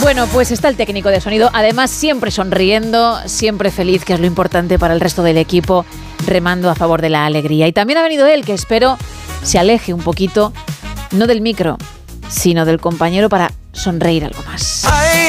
Bueno, pues está el técnico de sonido, además siempre sonriendo, siempre feliz, que es lo importante para el resto del equipo, remando a favor de la alegría. Y también ha venido él, que espero se aleje un poquito, no del micro, sino del compañero, para sonreír algo más.